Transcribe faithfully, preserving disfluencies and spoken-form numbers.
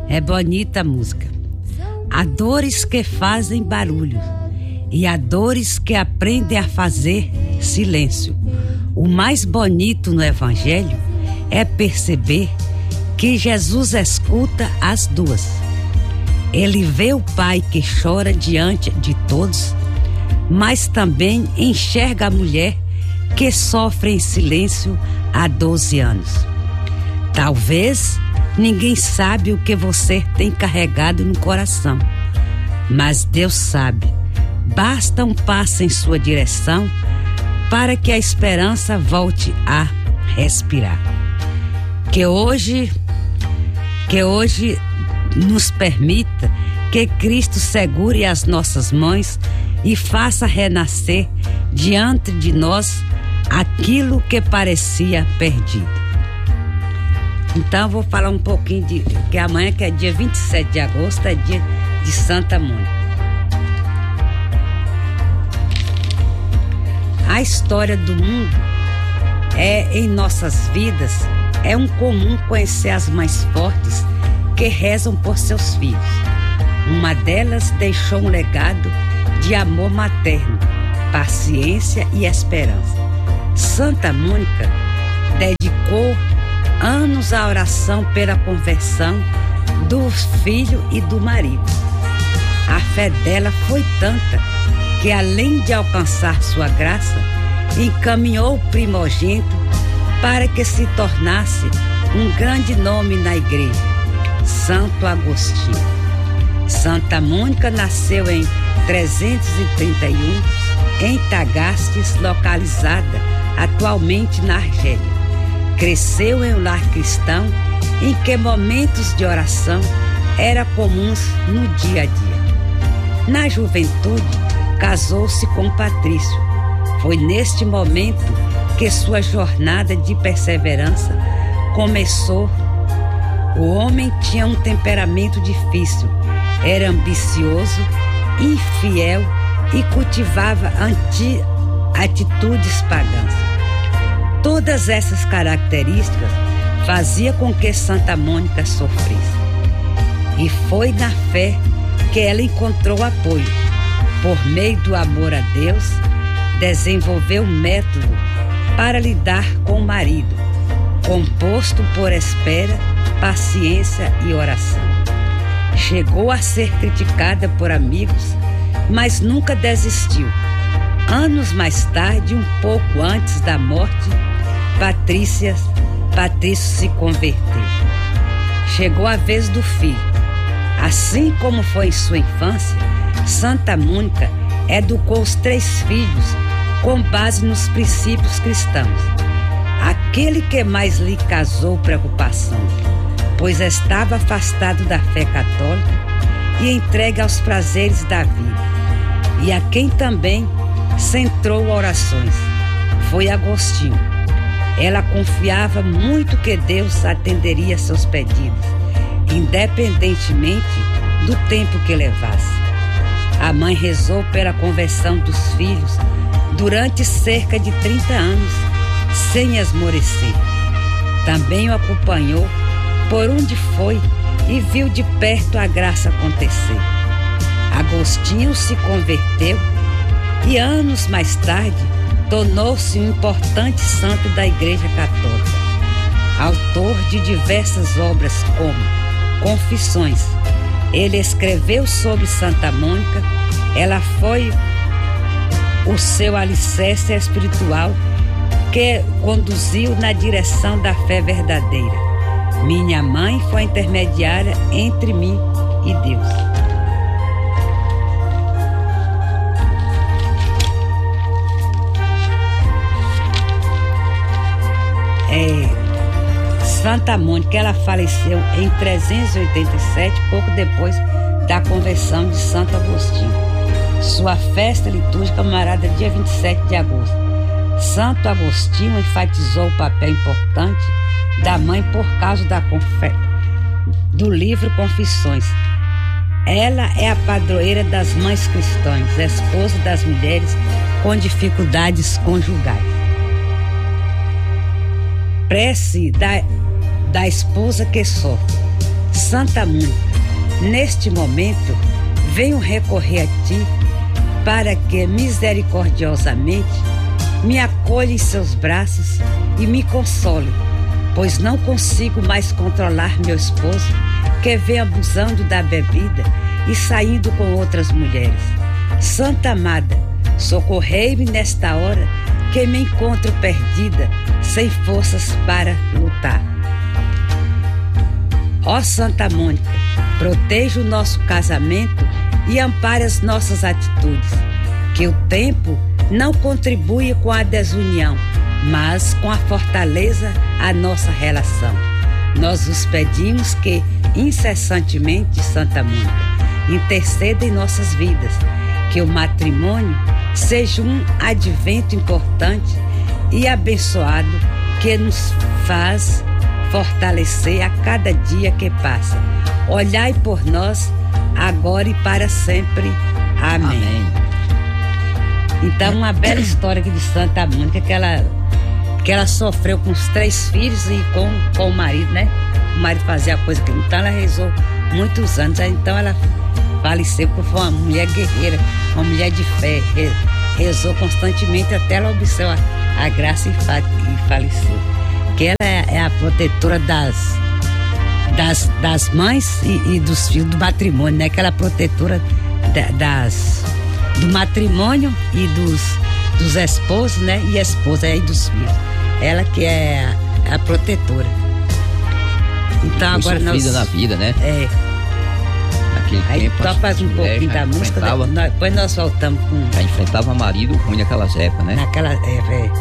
É bonita a música. Há dores que fazem barulho e há dores que aprendem a fazer silêncio. O mais bonito no Evangelho é perceber que Jesus escuta as duas. Ele vê o pai que chora diante de todos, mas também enxerga a mulher que sofre em silêncio há doze anos. Talvez ninguém sabe o que você tem carregado no coração, mas Deus sabe. Basta um passo em sua direção para que a esperança volte a respirar. Que hoje, que hoje nos permita que Cristo segure as nossas mãos e faça renascer diante de nós aquilo que parecia perdido. Então vou falar um pouquinho de que amanhã, que é dia vinte e sete de agosto, é dia de Santa Mônica. A história do mundo é em nossas vidas, é um comum conhecer as mães fortes que rezam por seus filhos. Uma delas deixou um legado de amor materno, paciência e esperança. Santa Mônica dedicou anos à oração pela conversão do filho e do marido. A fé dela foi tanta que, além de alcançar sua graça, encaminhou o primogênito para que se tornasse um grande nome na igreja, Santo Agostinho. Santa Mônica nasceu em trezentos e trinta e um em Tagastes, localizada atualmente na Argélia. Cresceu em um lar cristão em que momentos de oração eram comuns no dia a dia. Na juventude, casou-se com Patrício. Foi neste momento que sua jornada de perseverança começou. O homem tinha um temperamento difícil, era ambicioso, infiel e cultivava anti, atitudes pagãs. Todas essas características faziam com que Santa Mônica sofresse. E foi na fé que ela encontrou apoio. Por meio do amor a Deus, desenvolveu um método para lidar com o marido, composto por espera, paciência e oração. Chegou a ser criticada por amigos, mas nunca desistiu. Anos mais tarde, um pouco antes da morte, Patrícia, Patrício se converteu. Chegou a vez do filho. Assim como foi em sua infância, Santa Mônica educou os três filhos com base nos princípios cristãos. Aquele que mais lhe causou preocupação, pois estava afastado da fé católica e entregue aos prazeres da vida, e a quem também centrou orações, foi Agostinho. Ela confiava muito que Deus atenderia seus pedidos, independentemente do tempo que levasse. A mãe rezou pela conversão dos filhos durante cerca de trinta anos, sem esmorecer. Também o acompanhou por onde foi e viu de perto a graça acontecer. Agostinho se converteu e anos mais tarde tornou-se um importante santo da Igreja Católica, autor de diversas obras como Confissões. Ele escreveu sobre Santa Mônica. Ela foi o seu alicerce espiritual que conduziu na direção da fé verdadeira. Minha mãe foi a intermediária entre mim e Deus. É, Santa Mônica, ela faleceu em trezentos e oitenta e sete, pouco depois da conversão de Santo Agostinho. Sua festa litúrgica marcada dia vinte e sete de agosto. Santo Agostinho enfatizou o papel importante da mãe por causa da confe... do livro Confissões. Ela é a padroeira das mães cristãs, esposa das mulheres com dificuldades conjugais. Prece da, da esposa que sofre. Santa Mônica, neste momento venho recorrer a ti para que misericordiosamente me acolha em seus braços e me console, pois não consigo mais controlar meu esposo, que vem abusando da bebida e saindo com outras mulheres. Santa amada, socorrei-me nesta hora que me encontro perdida, sem forças para lutar. Ó Santa Mônica, proteja o nosso casamento e ampare as nossas atitudes, que o tempo não contribui com a desunião, mas com a fortaleza a nossa relação. Nós vos pedimos que, incessantemente, Santa Mônica, interceda em nossas vidas, que o matrimônio seja um advento importante e abençoado que nos faz fortalecer a cada dia que passa. Olhai por nós, agora e para sempre. Amém. Amém. Então, uma bela história aqui de Santa Mônica, que ela, que ela sofreu com os três filhos e com, com o marido, né? O marido fazia a coisa que... Então, ela rezou muitos anos. Então, ela faleceu porque foi uma mulher guerreira, uma mulher de fé. Rezou constantemente até ela obter a, a graça e, fa, e faleceu. Que ela é, é a protetora das, das, das mães e, e dos filhos do matrimônio, né? Aquela protetora da, das... do matrimônio e dos, dos esposos, né? E a esposa aí dos filhos. Ela que é a, a protetora. Então muito agora nós... na vida, né? É. Naquele aí tempo, só faz um pouquinho da música, nós, depois nós voltamos com... Já enfrentava marido ruim naquelas épocas, né? Naquela... É, é.